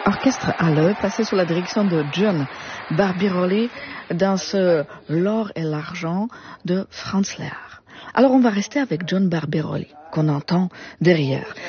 Orchestre Halle, passé sous la direction de John Barbirolli dans ce L'or et l'argent de Franz Lehár. Alors on va rester avec John Barbirolli, qu'on entend derrière.